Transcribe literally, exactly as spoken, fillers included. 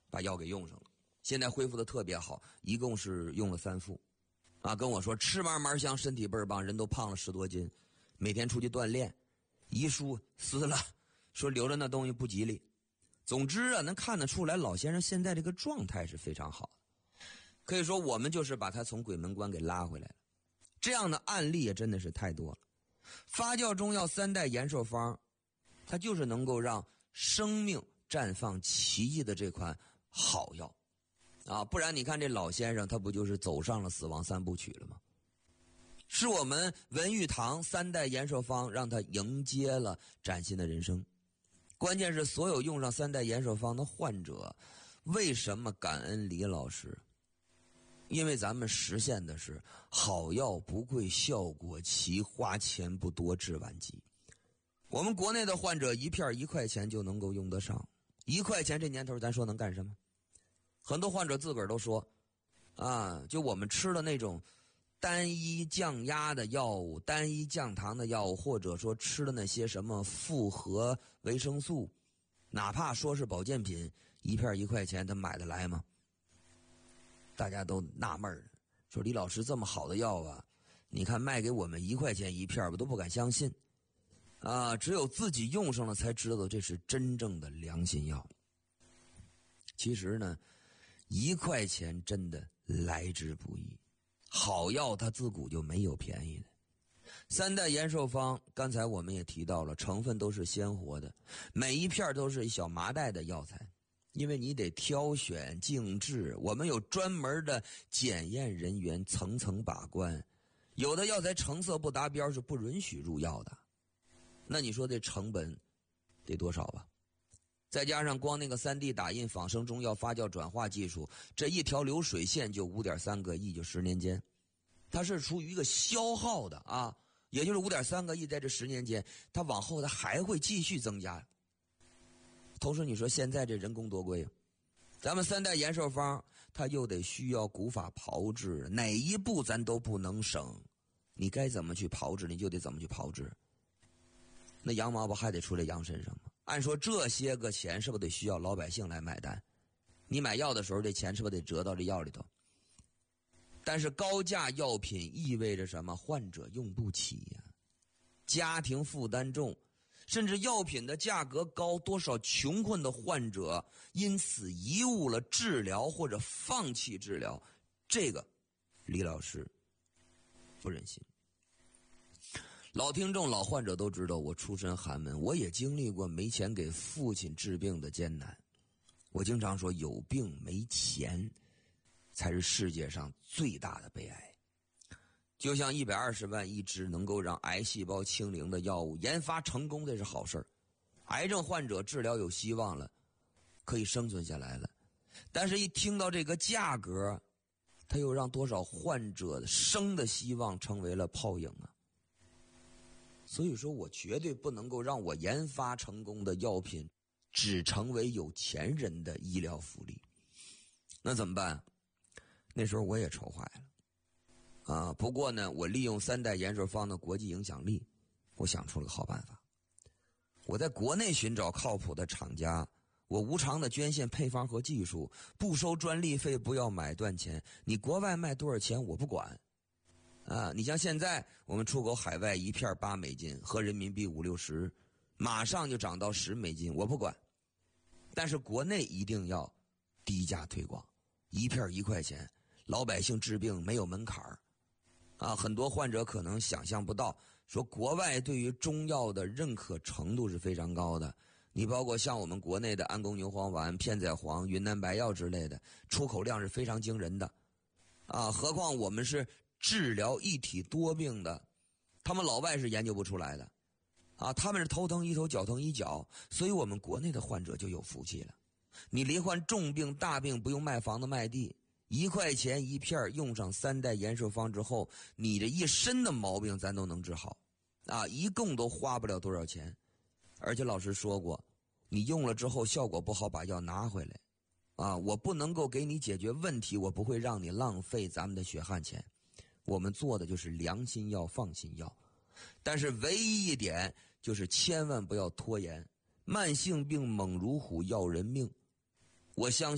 把药给用上了，现在恢复的特别好，一共是用了三副。啊，跟我说吃嘛嘛香，身体倍儿棒，人都胖了十多斤，每天出去锻炼，遗书撕了，说留着那东西不吉利。总之啊，能看得出来老先生现在这个状态是非常好的，可以说我们就是把他从鬼门关给拉回来了。这样的案例也真的是太多了。发酵中药三代延寿方，它就是能够让生命绽放奇迹的这款好药啊，不然你看这老先生他不就是走上了死亡三部曲了吗？是我们文玉堂三代延寿方让他迎接了崭新的人生。关键是所有用上三代延寿方的患者，为什么感恩李老师？因为咱们实现的是好药不贵，效果奇，花钱不多，治晚疾。我们国内的患者一片一块钱就能够用得上，一块钱这年头咱说能干什么？很多患者自个儿都说啊，就我们吃的那种单一降压的药物，单一降糖的药物，或者说吃的那些什么复合维生素，哪怕说是保健品，一片一块钱他买得来吗？大家都纳闷儿，说李老师这么好的药啊，你看卖给我们一块钱一片，我都不敢相信啊！只有自己用上了才知道这是真正的良心药。其实呢，一块钱真的来之不易，好药它自古就没有便宜的。三代延寿方刚才我们也提到了，成分都是鲜活的，每一片都是一小麻袋的药材，因为你得挑选静置，我们有专门的检验人员层层把关，有的药材成色不达标是不允许入药的。那你说这成本得多少吧？再加上光那个 三 D 打印仿生中药发酵转化技术，这一条流水线就 五点三个亿，就十年间。它是处于一个消耗的啊，也就是 五点三个亿，在这十年间它往后它还会继续增加。同时你说现在这人工多贵啊，咱们三代延寿方它又得需要古法炮制，哪一步咱都不能省，你该怎么去炮制你就得怎么去炮制，那羊毛不还得出在羊身上吗？按说这些个钱是不是得需要老百姓来买单？你买药的时候这钱是不是得折到这药里头？但是高价药品意味着什么？患者用不起呀、啊，家庭负担重，甚至药品的价格高，多少穷困的患者因此贻误了治疗或者放弃治疗，这个李老师不忍心。老听众老患者都知道我出身寒门，我也经历过没钱给父亲治病的艰难。我经常说有病没钱才是世界上最大的悲哀。就像一百二十万一支能够让癌细胞清零的药物研发成功，这是好事儿，癌症患者治疗有希望了，可以生存下来了。但是一听到这个价格，它又让多少患者生的希望成为了泡影啊！所以说我绝对不能够让我研发成功的药品只成为有钱人的医疗福利。那怎么办？那时候我也愁坏了啊！不过呢，我利用三代延寿方的国际影响力，我想出了个好办法。我在国内寻找靠谱的厂家，我无偿的捐献配方和技术，不收专利费，不要买断钱。你国外卖多少钱我不管啊！你像现在我们出口海外一片八美金，合人民币五六十，马上就涨到十美金，我不管。但是国内一定要低价推广，一片一块钱，老百姓治病没有门槛儿啊！很多患者可能想象不到，说国外对于中药的认可程度是非常高的。你包括像我们国内的安宫牛黄丸、片仔癀、云南白药之类的，出口量是非常惊人的啊！何况我们是治疗一体多病的，他们老外是研究不出来的啊！他们是头疼一头，脚疼一脚，所以我们国内的患者就有福气了。你罹患重病大病不用卖房子卖地，一块钱一片，用上三代延寿方之后，你这一身的毛病咱都能治好啊！一共都花不了多少钱。而且老师说过，你用了之后效果不好把药拿回来啊！我不能够给你解决问题，我不会让你浪费咱们的血汗钱。我们做的就是良心药放心药，但是唯一一点就是千万不要拖延，慢性病猛如虎要人命。我相信